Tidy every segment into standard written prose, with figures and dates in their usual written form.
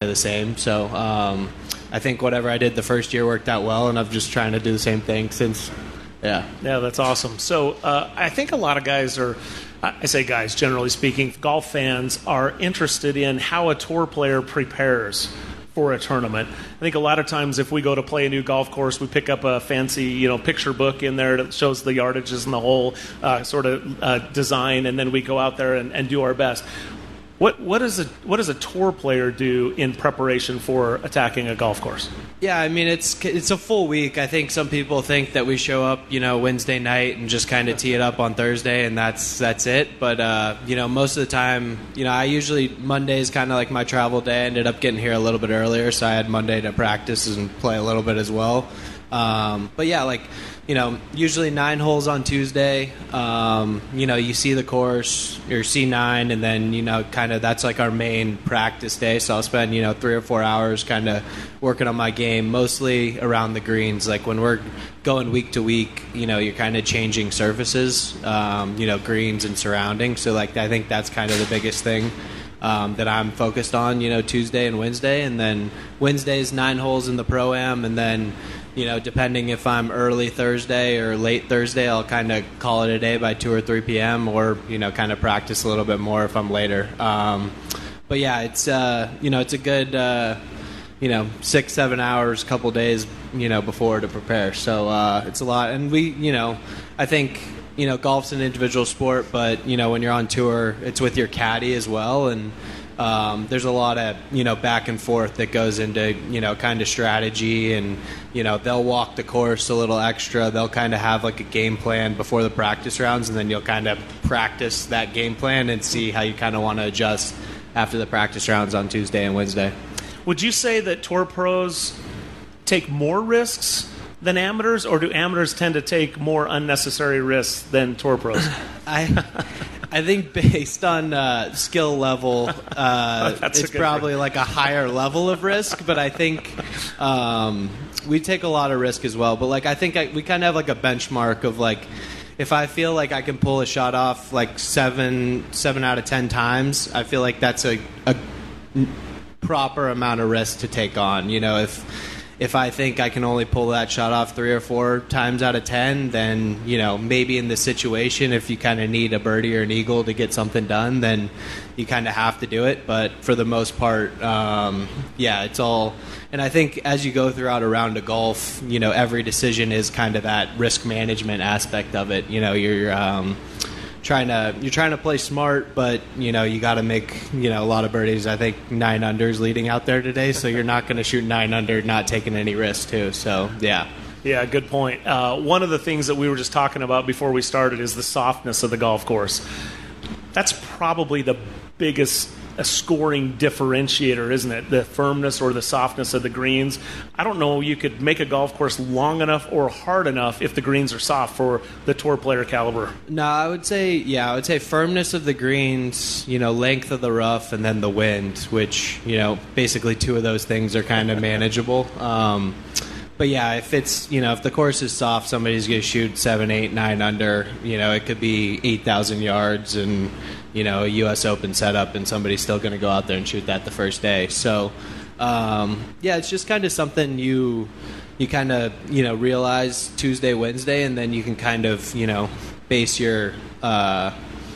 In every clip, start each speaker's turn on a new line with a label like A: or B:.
A: the same. So I think whatever I did the first year worked out well, and I'm just trying to do the same thing since. Yeah,
B: that's awesome. So I think a lot of guys are, I say guys, generally speaking, golf fans are interested in how a tour player prepares for a tournament. I think a lot of times if we go to play a new golf course, we pick up a fancy, picture book in there that shows the yardages and the whole sort of design, and then we go out there and do our best. What does a tour player do in preparation for attacking a golf course?
A: Yeah, I mean it's a full week. I think some people think that we show up, Wednesday night and just kind of tee it up on Thursday and that's it. But most of the time, I usually Monday is kind of like my travel day. I ended up getting here a little bit earlier, so I had Monday to practice and play a little bit as well. But yeah, usually 9 holes on Tuesday. You see the course, or C9, and then, kind of that's like our main practice day. So I'll spend, 3 or 4 hours kind of working on my game, mostly around the greens. Like when we're going week to week, you're kind of changing surfaces, greens and surrounding. So I think that's kind of the biggest thing that I'm focused on, Tuesday and Wednesday. And then Wednesday's 9 holes in the Pro-Am, and then depending if I'm early Thursday or late Thursday, I'll kind of call it a day by 2 or 3 p.m. or, kind of practice a little bit more if I'm later. But yeah, it's a good, 6-7 hours, couple days, before to prepare. So it's a lot. And I think, golf's an individual sport, but, when you're on tour, it's with your caddy as well. And there's a lot of, back and forth that goes into, kind of strategy, and, they'll walk the course a little extra. They'll kind of have like a game plan before the practice rounds, and then you'll kind of practice that game plan and see how you kind of want to adjust after the practice rounds on Tuesday and Wednesday. Would
B: you say that tour pros take more risks than amateurs, or do amateurs tend to take more unnecessary risks than tour pros?
A: I think based on skill level, it's probably like a higher level of risk, but I think we take a lot of risk as well. But I think we kind of have like a benchmark of if I feel like I can pull a shot off 7 out of 10 times, I feel like that's a proper amount of risk to take on. If I think I can only pull that shot off 3 or 4 times out of 10, then, maybe in this situation, if you kind of need a birdie or an eagle to get something done, then you kind of have to do it. But for the most part, it's all... And I think as you go throughout a round of golf, every decision is kind of that risk management aspect of it. You're trying to play smart, but you got to make a lot of birdies. I think 9 unders leading out there today, so you're not going to shoot 9 under not taking any risks too. So yeah.
B: Yeah, good point. One of the things that we were just talking about before we started is the softness of the golf course. That's probably the biggest scoring differentiator, isn't it? The firmness or the softness of the greens. I don't know you could make a golf course long enough or hard enough if the greens are soft for the tour player caliber.
A: No, I would say firmness of the greens, length of the rough, and then the wind, which, basically 2 of those things are kind of manageable. But yeah, if the course is soft, somebody's going to shoot 7, 8, 9 under. It could be 8,000 yards and a U.S. Open setup, and somebody's still going to go out there and shoot that the first day. So it's just kind of something you kind of realize Tuesday, Wednesday, and then you can kind of base your kind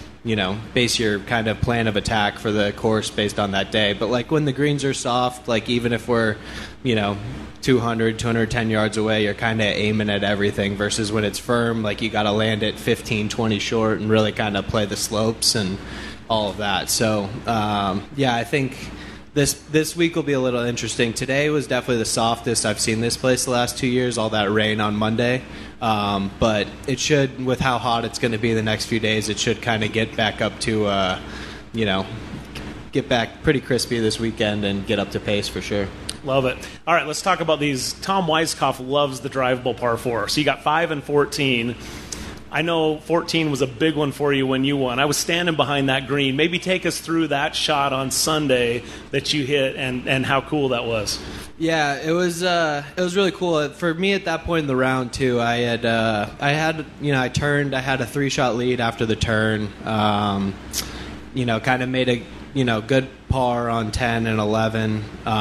A: of plan of attack for the course based on that day. But when the greens are soft, even if we're 200, 210 yards away, you're kind of aiming at everything, versus when it's firm, you got to land it 15, 20 short and really kind of play the slopes and all of that. So, I think this week will be a little interesting. Today was definitely the softest I've seen this place the last 2 years, all that rain on Monday. But it should, with how hot it's going to be the next few days, it should kind of get back up to, get back pretty crispy this weekend and get up to pace for sure.
B: Love it. All right, let's talk about these. Tom Weiskopf loves the drivable par 4. So you got 5 and 14. I know 14 was a big one for you when you won. I was standing behind that green. Maybe take us through that shot on Sunday that you hit and how cool that was.
A: Yeah, it was really cool. For me at that point in the round too, I turned. I had a 3-shot lead after the turn. Kind of made a good par on 10 and 11.